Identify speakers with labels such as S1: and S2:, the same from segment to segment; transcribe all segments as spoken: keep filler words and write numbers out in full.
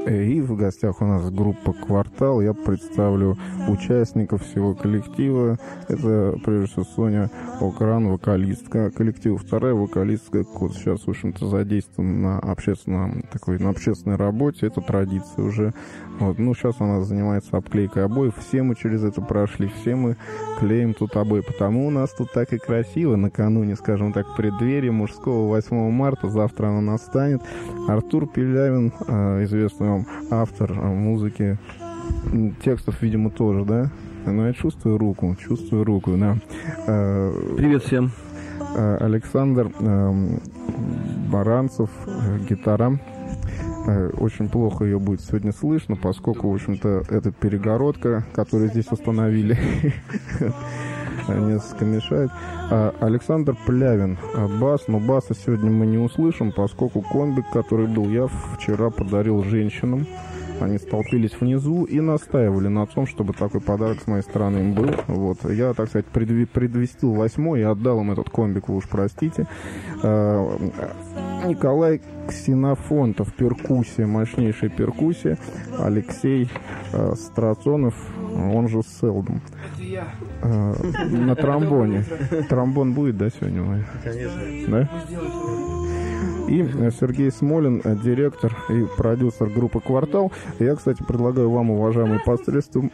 S1: И в гостях у нас группа «Квартал». Я представлю участников всего коллектива. Это, прежде всего, Соня Окран, вокалистка коллектива. Вторая вокалистка, вот сейчас, в общем-то, задействована на, общественном, такой, на общественной работе. Это традиция уже. Вот. Ну, сейчас она занимается обклейкой обоев. Все мы через это прошли, все мы клеим тут обои. Потому у нас тут так и красиво. Накануне, скажем так, преддверие мужского восьмого марта. Завтра она настанет. Артур Пилявин, известный вам автор музыки, текстов, видимо, тоже, да? Но я чувствую руку, чувствую руку, да.
S2: Привет всем.
S1: Александр Баранцев, гитара. Очень плохо ее будет сегодня слышно, поскольку, в общем-то, эта перегородка, которую здесь установили, несколько мешает. Александр Плявин, бас, но баса сегодня мы не услышим, поскольку комбик, который был, я вчера подарил женщинам. Они столпились внизу и настаивали на том, чтобы такой подарок с моей стороны им был. Вот. Я, так сказать, предвестил восьмой и отдал им этот комбик, вы уж простите. Николай Ксенофонтов, перкуссия, мощнейшая перкуссия. Алексей э, Страцонов, он же Селдом. Э, на тромбоне. Тромбон будет, да, сегодня?
S2: Конечно.
S1: Да? И Сергей Смолин, директор и продюсер группы «Квартал». Я, кстати, предлагаю вам, уважаемые, посредством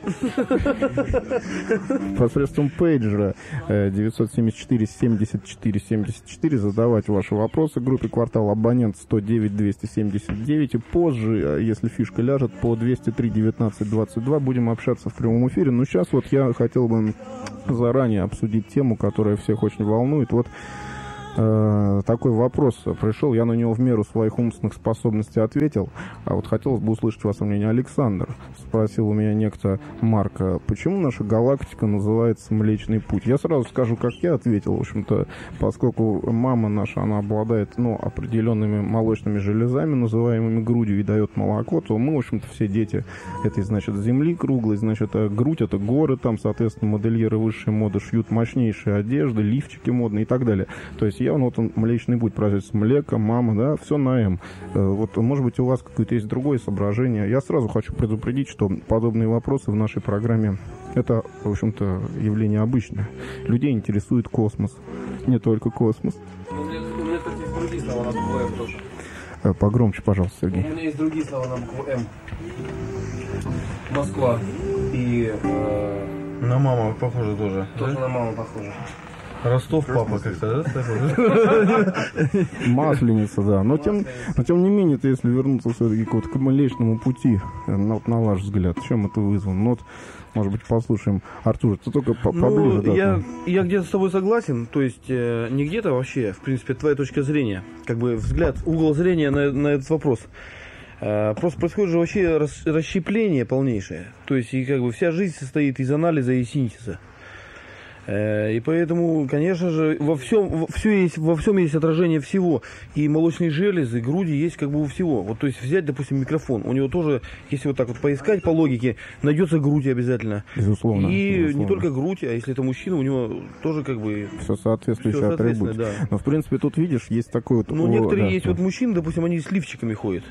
S1: посредством пейджера девятьсот семьдесят четыре семьдесят четыре семьдесят четыре задавать ваши вопросы группе «Квартал», абонент сто девять двести семьдесят девять. И позже, если фишка ляжет, по двести три девятнадцать двадцать два будем общаться в прямом эфире. Но сейчас вот я хотел бы заранее обсудить тему, которая всех очень волнует. Вот такой вопрос пришел, я на него в меру своих умственных способностей ответил, а вот хотелось бы услышать ваше мнение. Александр спросил у меня некто Марк, почему наша галактика называется Млечный Путь? Я сразу скажу, как я ответил, в общем-то, поскольку мама наша, она обладает, ну, определенными молочными железами, называемыми грудью, и дает молоко, то мы, в общем-то, все дети этой, значит, земли круглой, значит, грудь — это горы, там, соответственно, модельеры высшей моды шьют мощнейшие одежды, лифчики модные и так далее. То есть я, вот он, Млечный Путь, производится млеко, мама, да, все на М. Вот, может быть, у вас какое-то есть другое соображение. Я сразу хочу предупредить, что подобные вопросы в нашей программе — это, в общем-то, явление обычное. Людей интересует космос, не только космос.
S2: У меня, у меня, кстати, есть другие слова на букву М тоже.
S1: Погромче, пожалуйста, Сергей.
S2: У меня есть другие слова на букву М. Москва и... Э...
S3: На маму похоже тоже.
S2: Тоже, да? На маму похоже.
S3: Ростов папа как-то, да?
S1: Масленица, да. Но тем, но тем не менее, если вернуться все-таки вот к Млечному Пути, на, вот, на ваш взгляд, чем это вызвано? Ну, вот, может быть, послушаем. Артур, ты только по поближе.
S2: Ну,
S1: да,
S2: я, я где-то с тобой согласен, то есть э, не где-то вообще, в принципе, твоя точка зрения, как бы взгляд, угол зрения на, на этот вопрос. Э, просто происходит же вообще рас, расщепление полнейшее. То есть и как бы вся жизнь состоит из анализа и синтеза. И поэтому, конечно же, во всем, во, все есть, во всем есть отражение всего. И молочные железы, груди есть как бы у всего. Вот, то есть взять, допустим, микрофон. У него тоже, если вот так вот поискать по логике, найдется грудь обязательно.
S1: Безусловно.
S2: И
S1: безусловно.
S2: не только грудь, а если это мужчина, у него тоже как бы...
S1: Все соответствующие атрибуты.
S2: Да.
S1: Но, в принципе, тут, видишь, есть такой вот...
S2: Ну, некоторые
S1: да,
S2: есть
S1: да.
S2: вот мужчины, допустим, они с лифчиками ходят.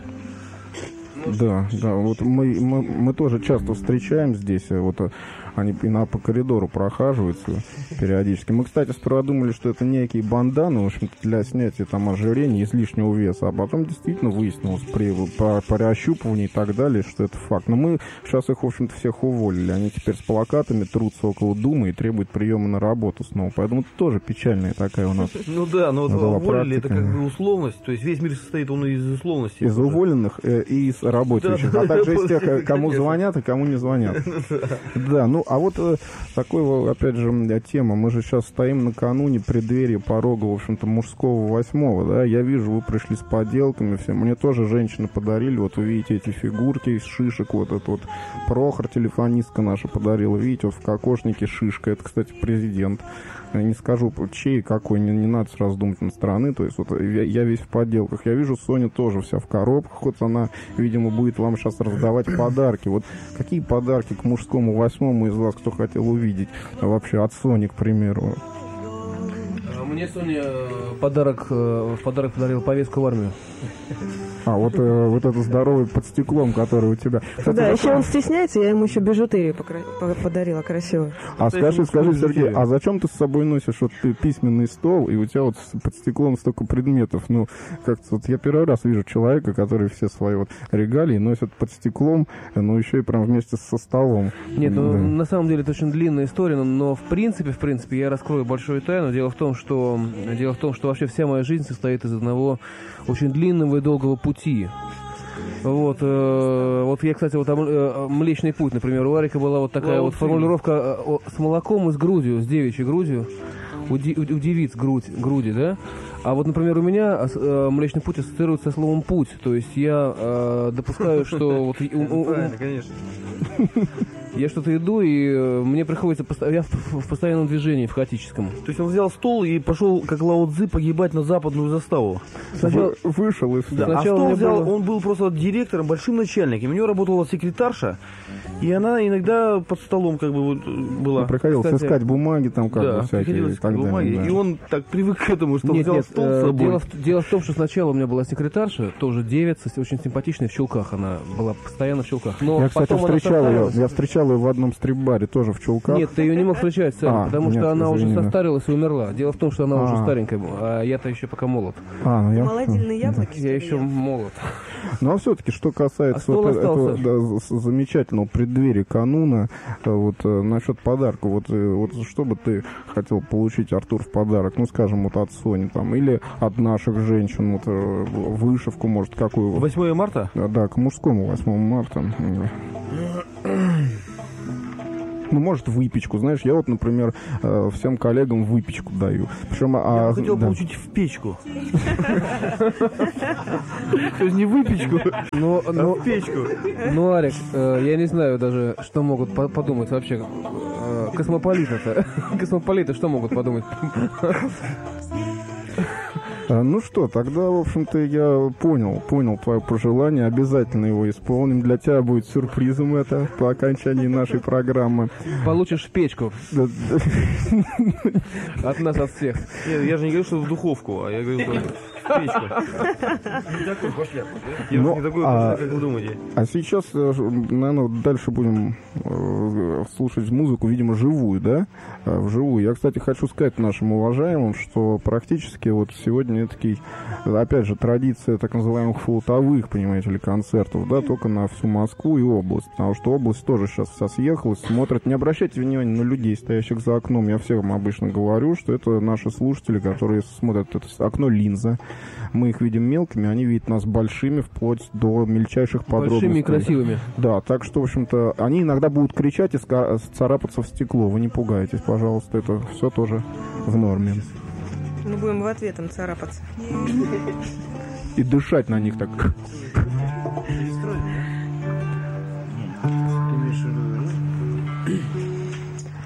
S1: Да, да, вот мы, мы, мы тоже часто встречаем здесь, вот они и по коридору прохаживаются периодически. Мы, кстати, сперва думали, что это некие банданы, в общем-то, для снятия там ожирения, излишнего веса, а потом действительно выяснилось при, по, по ощупыванию и так далее, что это факт. Но мы сейчас их, в общем-то, всех уволили. Они теперь с плакатами трутся около Думы и требуют приема на работу снова. Поэтому это тоже печальная такая у нас.
S2: Ну да, но вот уволили,
S1: практика.
S2: Это как бы условность. То есть весь мир состоит он из условностей.
S1: Из уволенных э, и из работающих, да, а также из тех, кому звонят и кому не звонят. Да, ну а вот э, такой, опять же, тема. Мы же сейчас стоим накануне преддверия порога, в общем-то, мужского восьмого, да. Я вижу, вы пришли с поделками все. Мне тоже женщины подарили. Вот вы видите эти фигурки из шишек. Вот это вот Прохор, телефонистка наша, подарила. Видите, вот в кокошнике шишка. Это, кстати, президент. Я не скажу, чей, какой, не, не надо сразу думать на стороны. То есть вот я, я весь в подделках. Я вижу, Соня тоже вся в коробках. Вот она, видимо, будет вам сейчас раздавать подарки. Вот какие подарки к мужскому восьмому из вас, кто хотел увидеть? Вообще от Сони, к примеру.
S4: Мне Соня подарок, в подарок подарила повестку в армию.
S1: А, вот, э, вот это здоровый под стеклом, который у тебя. Кстати,
S5: Да,
S1: за-
S5: еще он стесняется, я ему еще бижутерию покра- по- подарила красивую.
S1: А скажи, скажи,
S2: Кстати,
S1: Сергей,
S2: интересно.
S1: а зачем ты с собой носишь вот ты письменный стол, и у тебя вот с- под стеклом столько предметов? Ну, как-то вот я первый раз вижу человека, который все свои вот регалии носит под стеклом, но еще и прям вместе со столом.
S4: Нет, ну
S1: Да.
S4: на самом деле это очень длинная история, но, но в принципе, в принципе, я раскрою большую тайну. Дело в том, что дело в том, что вообще вся моя жизнь состоит из одного очень длинного и долгого пути. Вот, э, вот я, кстати, вот о м- э, Млечный путь, например, у Арика была вот такая
S2: Лао
S4: вот
S2: Цзи.
S4: формулировка э, о- с молоком и с грудью, с девичьей грудью, у, ди- у- у девиц грудь, груди, да? А вот, например, у меня ас- э, Млечный путь ассоциируется со словом путь, то есть я э, допускаю, что вот у- у- у-
S2: Правильно, конечно.
S4: я что-то иду, и э, мне приходится, поsto- я в, в постоянном движении, в хаотическом.
S2: То есть он взял стол и пошел, как Лао Цзи, погибать на западную заставу.
S4: Сначала,
S1: Вы- Вышел и все.
S2: Да, а
S4: Сначала
S2: стол
S4: мне
S2: взял,
S4: было-
S2: он был просто директором, большим начальником. У него работала секретарша, и она иногда под столом как бы вот была.
S1: Приходилось
S4: Кстати,
S1: искать бумаги там как
S2: Да,
S1: бы всякие
S2: приходилось
S1: и так
S2: искать бумаги.
S1: далее.
S2: И
S1: да.
S2: он так привык к этому, что
S4: Нет,
S2: взял
S4: нет,
S2: стол
S4: э,
S2: с собой.
S4: дело, в, дело в том, что сначала у меня была секретарша, тоже девица, очень симпатичная, в чулках она была, постоянно в чулках. Но
S1: Я, кстати,
S4: потом она
S1: встречал ее,
S4: состарилась.
S1: я встречал ее в одном стрип-баре, тоже в чулках.
S4: Нет, ты ее не мог встречать, Сань,
S1: А,
S4: потому
S1: нет,
S4: что она
S1: извини,
S4: уже
S1: да.
S4: состарилась и умерла. Дело в том, что она уже
S1: А.
S4: старенькая была, а я-то еще пока молод.
S1: А, ну я...
S5: Молодильные яблоки.
S4: Я еще молод.
S1: Ну а все-таки, что
S4: А
S1: касается
S4: стол
S1: вот этого
S4: остался.
S1: да, с- замечательного преддверия кануна, э, вот э, насчет подарка, вот, э, вот что бы ты хотел получить, Артур, в подарок, ну скажем, вот от Сони там, или от наших женщин, вот э, вышивку, может, какую?
S2: восьмое марта?
S1: Да, да, к мужскому восьмому марта. Ну, может, выпечку. Знаешь, я вот, например, э, всем коллегам выпечку даю. Причем,
S2: Я
S1: а,
S2: бы хотел
S1: да.
S2: получить в печку. То есть не выпечку,
S4: Ну,
S2: а
S4: ну,
S2: в печку.
S4: ну, Арик, э, я не знаю даже, что могут по- подумать вообще. Э, космополиты-то. Космополиты что могут подумать?
S1: А, Ну что, тогда, в общем-то, я понял, понял твое пожелание, обязательно его исполним. Для тебя будет сюрпризом это по окончании нашей программы.
S4: Получишь печку
S1: Да, да.
S4: от нас, от всех.
S2: Нет, я же не говорю, что в духовку, а я говорю, что в печку. Не такой пошляк. Я
S1: Но,
S2: же не такой
S1: а-
S2: пошляк, как вы думаете.
S1: А сейчас, наверное, дальше будем э, слушать музыку, видимо, живую, да? Э, Вживую. Я, кстати, хочу сказать нашим уважаемым, что практически вот сегодня такие, опять же, традиция так называемых флотовых, понимаете ли, концертов, да, только на всю Москву и область. Потому что область тоже сейчас вся съехалась, смотрят. Не обращайте внимания на людей, стоящих за окном. Я всем обычно говорю, что это наши слушатели, которые смотрят это окно линза. Мы их видим мелкими, они видят нас большими, вплоть до мельчайших подробностей.
S4: Большими и красивыми.
S1: Да, так что, в общем-то, они иногда будут кричать и ска- царапаться в стекло. Вы не пугайтесь, пожалуйста, это все тоже в норме.
S5: Мы будем в ответом царапаться.
S1: И дышать на них так.